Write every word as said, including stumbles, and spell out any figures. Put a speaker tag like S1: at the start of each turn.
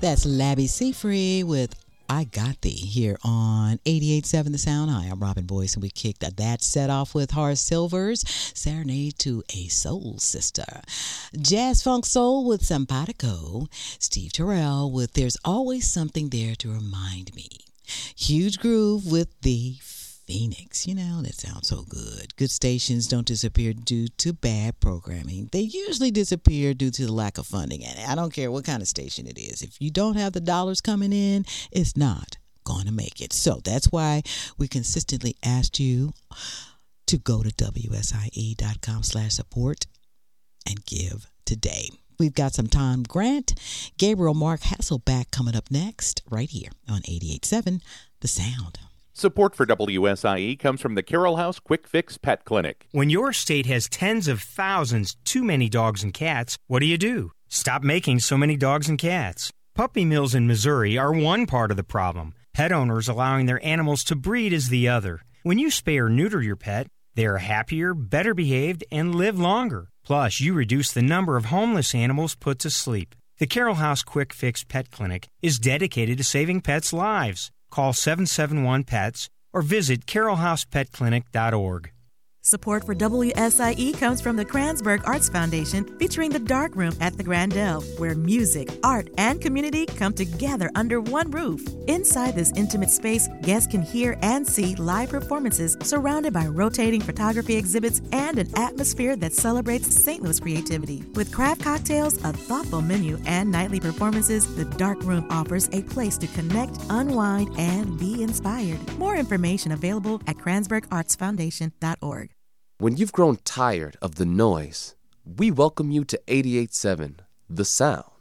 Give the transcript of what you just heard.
S1: That's Labby Seafree with I Got Thee here on eighty-eight point seven The Sound. Hi, I'm Robin Boyce, and we kicked that set off with Horace Silver's Serenade to a Soul Sister. Jazz Funk Soul with Simpatico. Steve Terrell with There's Always Something There to Remind Me. Huge Groove with The Phoenix. You know, that sounds so good. Good stations don't disappear due to bad programming. They usually disappear due to the lack of funding. And I don't care what kind of station it is. If you don't have the dollars coming in, it's not going to make it. So that's why we consistently asked you to go to W S I E dot com slash support and give today. We've got some Tom Grant, Gabriel Mark Hasselback coming up next right here on eighty-eight point seven The Sound.
S2: Support for W S I E comes from the Carroll House Quick Fix Pet Clinic.
S3: When your state has tens of thousands too many dogs and cats, what do you do? Stop making so many dogs and cats. Puppy mills in Missouri are one part of the problem. Pet owners allowing their animals to breed is the other. When you spay or neuter your pet, they are happier, better behaved, and live longer. Plus, you reduce the number of homeless animals put to sleep. The Carroll House Quick Fix Pet Clinic is dedicated to saving pets' lives. Call seven seven one P E T S or visit carroll house pet clinic dot org.
S4: Support for W S I E comes from the Kranzberg Arts Foundation, featuring the Dark Room at the Grandel, where music, art, and community come together under one roof. Inside this intimate space, guests can hear and see live performances surrounded by rotating photography exhibits and an atmosphere that celebrates Saint Louis creativity. With craft cocktails, a thoughtful menu, and nightly performances, the Dark Room offers a place to connect, unwind, and be inspired. More information available at kranzberg arts foundation dot org.
S5: When you've grown tired of the noise, we welcome you to eighty-eight point seven The Sound.